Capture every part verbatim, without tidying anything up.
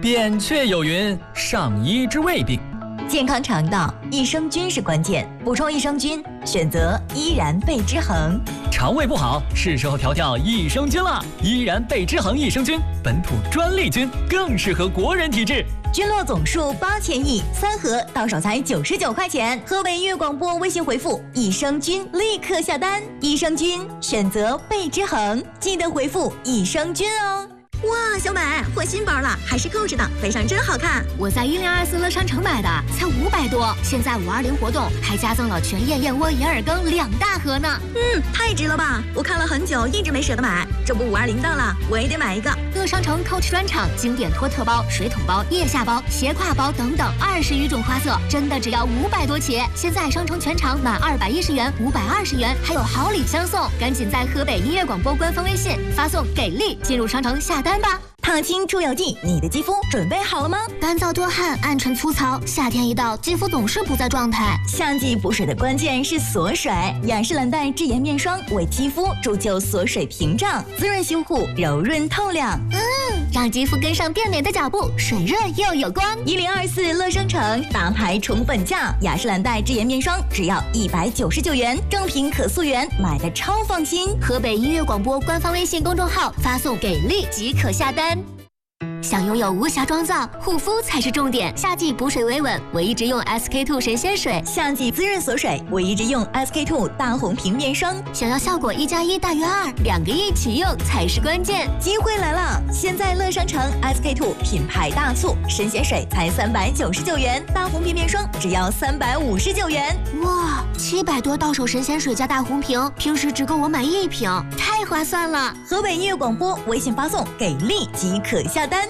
扁鹊有云：上医治未病。 健康肠道，益生菌是关键，补充益生菌，选择依然贝之恒。 肠胃不好，是时候调调益生菌了。依然贝之恒益生菌，本土专利菌，更适合国人体质。 菌落总数八千亿，三盒到手才九十九块钱。河北音乐广播微信回复益生菌，立刻下单。益生菌选择贝之恒，记得回复益生菌哦。哇，小美换新包了，还是 Coach 的，背上真好看。 我在一零二四乐商城买的，才五百多。现在五二零活动还加赠了全燕燕窝银耳羹两大盒呢。 嗯，太值了吧！我看了很久，一直没舍得买。这不五二零到了，我也得买一个。 乐商城 Coach 专场经典托特包、水桶包、腋下包、斜挎包等等二十余种花色，真的只要五百多起。现在商城全场满二百一十元，五百二十元，还有好礼相送。赶紧在河北音乐广播官方微信发送给力，进入商城下单吧。 烫青出油剂，你的肌肤准备好了吗？ 干燥多汗、暗沉粗糙，夏天一到，肌肤总是不在状态。 夏季补水的关键是锁水，雅诗兰黛智妍面霜为肌肤铸就锁水屏障，滋润修护，柔润透亮。 嗯，让肌肤跟上变美的脚步，水润又有光。 一零二四乐商城大牌宠本价，雅诗兰黛智妍面霜只要一百九十九元，正品可溯源，买的超放心。 河北音乐广播官方微信公众号发送给力即可下单。想拥有无瑕妆造，护肤才是重点。夏季补水维稳，我一直用 S K two 神仙水； 夏季滋润锁水，我一直用 S K two 大红瓶面霜。 想要效果一加一大于二，两个一起用才是关键。 机会来了！现在乐商城 S K two 品牌大促，神仙水才三百九十九元，大红瓶面霜只要三百五十九元。 哇，七百多到手神仙水加大红瓶，平时只够我买一瓶，太划算了！ 河北音乐广播微信发送给力即可下单。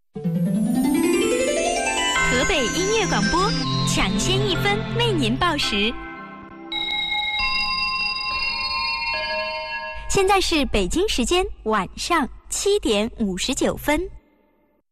河北音乐广播抢先一分为您报时。现在是北京时间晚上七点五十九分。